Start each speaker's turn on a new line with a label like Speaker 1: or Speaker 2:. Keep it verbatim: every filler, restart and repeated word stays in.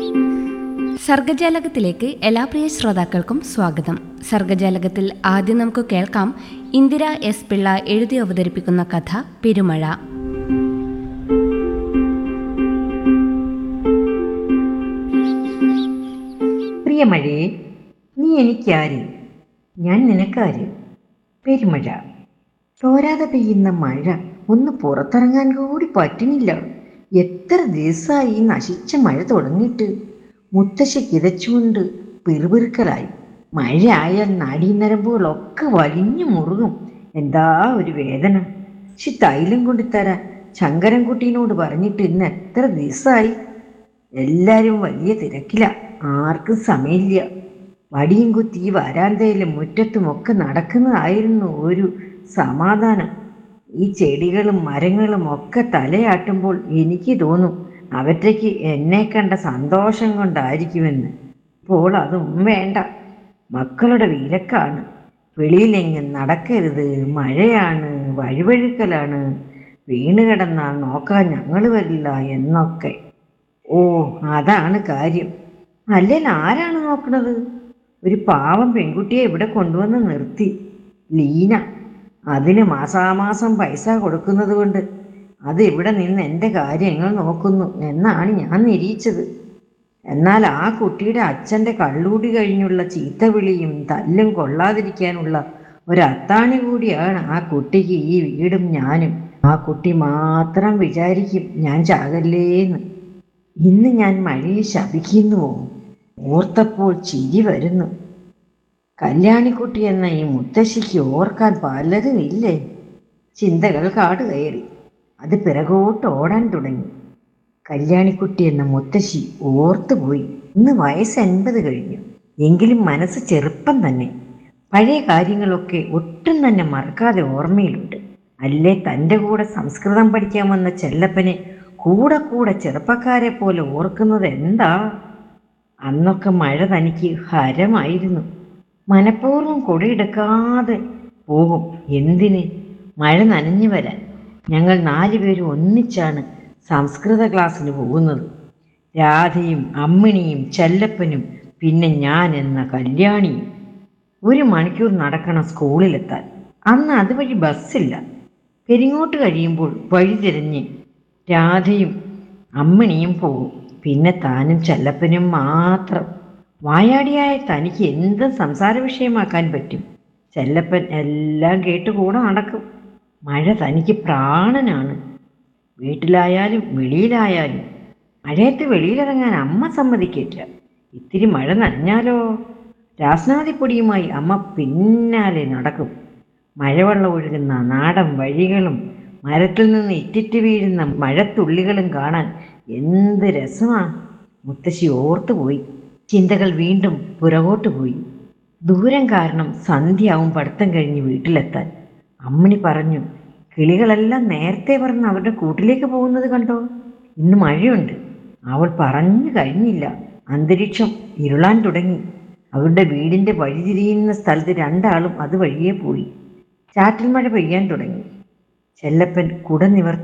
Speaker 1: സർഗജാലകത്തിലേക്ക് എല്ലാ പ്രിയ ശ്രോതാക്കൾക്കും സ്വാഗതം. സർഗജാലകത്തിൽ ആദ്യം നമുക്ക് കേൾക്കാം ഇന്ദിര എസ് പിള്ള എഴുതി അവതരിപ്പിക്കുന്ന കഥ പെരുമഴ.
Speaker 2: പ്രിയമഴേ, നീ എനിക്കാര്, ഞാൻ നിനക്കാര്. പെരുമഴ. തോരാതെ പെയ്യുന്ന മഴ, ഒന്ന് പുറത്തിറങ്ങാൻ കൂടി പറ്റുന്നില്ല. എത്ര ദിവസമായി ഈ നശിച്ച മഴ തുടങ്ങിയിട്ട്. മുത്തശ്ശി കിതച്ചുകൊണ്ട് പിറുപിറുക്കലായി. മഴയായാൽ നാഡീനരമ്പുകളൊക്കെ വലിഞ്ഞു മുറുകും. എന്താ ഒരു വേദന. ശി തൈലം കൊണ്ടുതരാൻ ശങ്കരൻകുട്ടീനോട് പറഞ്ഞിട്ട് ഇന്ന് എത്ര ദിവസമായി. എല്ലാവരും വലിയ തിരക്കില, ആർക്കും സമയമില്ല. വടിയും കുത്തി ഈ വരാന്തയിലും മുറ്റത്തുമൊക്കെ നടക്കുന്നതായിരുന്നു ഒരു സമാധാനം. ഈ ചെടികളും മരങ്ങളും ഒക്കെ തലയാട്ടുമ്പോൾ എനിക്ക് തോന്നും അവറ്റയ്ക്ക് എന്നെ കണ്ട സന്തോഷം കൊണ്ടായിരിക്കുമെന്ന്. ഇപ്പോൾ അതും വേണ്ട. മക്കളുടെ വിലക്കാണ്. വെളിയിലെങ്ങും നടക്കരുത്, മഴയാണ്, വഴുവഴുക്കലാണ്, വീണ് കിടന്നാൽ നോക്കാൻ ഞങ്ങൾ വരില്ല എന്നൊക്കെ. ഓ, അതാണ് കാര്യം. അല്ലെങ്കിൽ ആരാണ് നോക്കണത്? ഒരു പാവം പെൺകുട്ടിയെ ഇവിടെ കൊണ്ടുവന്ന് നിർത്തി, ലീന. അതിന് മാസാമാസം പൈസ കൊടുക്കുന്നത് കൊണ്ട് അത് ഇവിടെ നിന്ന് എൻ്റെ കാര്യങ്ങൾ നോക്കുന്നു എന്നാണ് ഞാൻ നിരീക്ഷിച്ചത്. എന്നാൽ ആ കുട്ടിയുടെ അച്ഛൻ്റെ കള്ളൂടി കഴിഞ്ഞുള്ള ചീത്തവിളിയും തല്ലും കൊള്ളാതിരിക്കാനുള്ള ഒരു അത്താണി കൂടിയാണ് ആ കുട്ടിക്ക് ഈ വീടും ഞാനും. ആ കുട്ടി മാത്രം വിചാരിക്കും ഞാൻ ചാകല്ലേന്ന്. ഇന്ന് ഞാൻ മഴയെ ശപിക്കുന്നുവോ? ഓർത്തപ്പോൾ ചിരി വരുന്നു. കല്യാണിക്കുട്ടി എന്ന ഈ മുത്തശ്ശിക്ക് ഓർക്കാൻ പലതും ഇല്ലേ? ചിന്തകൾ കാട് കയറി. അത് പിറകോട്ട് ഓടാൻ തുടങ്ങി. കല്യാണിക്കുട്ടി എന്ന മുത്തശ്ശി ഓർത്തുപോയി. ഇന്ന് വയസ്സ് എൺപത് കഴിഞ്ഞു. എങ്കിലും മനസ്സ് ചെറുപ്പം തന്നെ. പഴയ കാര്യങ്ങളൊക്കെ ഒട്ടും തന്നെ മറക്കാതെ ഓർമ്മയിലുണ്ട്. അല്ലേ തൻ്റെ കൂടെ സംസ്കൃതം പഠിക്കാൻ വന്ന ചെല്ലപ്പനെ കൂടെ കൂടെ ചെറുപ്പക്കാരെ പോലെ ഓർക്കുന്നത് എന്താ? അന്നൊക്കെ മഴ തനിക്ക് ഹരമായിരുന്നു. മനഃപൂർവ്വം കൊടിയെടുക്കാതെ പോകും. എന്തിന്? മഴ നനഞ്ഞു വരാൻ. ഞങ്ങൾ നാലുപേരും ഒന്നിച്ചാണ് സംസ്കൃത ക്ലാസ്സിന് പോകുന്നത്. രാധയും അമ്മിണിയും ചെല്ലപ്പനും പിന്നെ ഞാൻ എന്ന കല്യാണിയും. ഒരു മണിക്കൂർ നടക്കണം സ്കൂളിലെത്താൻ. അന്ന് അതുവഴി ബസ്സില്ല. പെരിങ്ങോട്ട് കഴിയുമ്പോൾ വഴി തിരഞ്ഞ് രാധയും അമ്മിണിയും പോകും. പിന്നെ താനും ചെല്ലപ്പനും മാത്രം. വായാടിയായ തനിക്ക് എന്തും സംസാര വിഷയമാക്കാൻ പറ്റും. ചെല്ലപ്പൻ എല്ലാം കേട്ട് കൂടെ നടക്കും. മഴ തനിക്ക് പ്രാണനാണ്. വീട്ടിലായാലും വെളിയിലായാലും. മഴയത്ത് വെളിയിലിറങ്ങാൻ അമ്മ സമ്മതിക്കില്ല. ഇത്തിരി മഴ നനഞ്ഞാലോ? രാസ്നാദിപ്പൊടിയുമായി അമ്മ പിന്നാലെ നടക്കും. മഴവെള്ളം ഒഴുകുന്ന നാടൻ വഴികളും മരത്തിൽ നിന്ന് ഇറ്റിറ്റ് വീഴുന്ന മഴത്തുള്ളികളും കാണാൻ എന്ത് രസമാണ്. മുത്തശ്ശി ഓർത്തുപോയി. ചിന്തകൾ വീണ്ടും പുറകോട്ട് പോയി. ദൂരം കാരണം സന്ധ്യയാവും പഠിത്തം കഴിഞ്ഞ് വീട്ടിലെത്താൻ. അമ്മിണി പറഞ്ഞു, കിളികളെല്ലാം നേരത്തെ പറഞ്ഞ് അവരുടെ കൂട്ടിലേക്ക് പോകുന്നത് കണ്ടോ? ഇന്ന് മഴയുണ്ട്. അവൾ പറഞ്ഞു കഴിഞ്ഞില്ല. അന്തരീക്ഷം ഇരുളാൻ തുടങ്ങി. അവരുടെ വീടിൻ്റെ വഴി തിരിയുന്ന സ്ഥലത്ത് രണ്ടാളും അത് വഴിയേ പോയി. ചാറ്റൽ മഴ പെയ്യാൻ തുടങ്ങി. ചെല്ലപ്പൻ കുട നിവർത്തി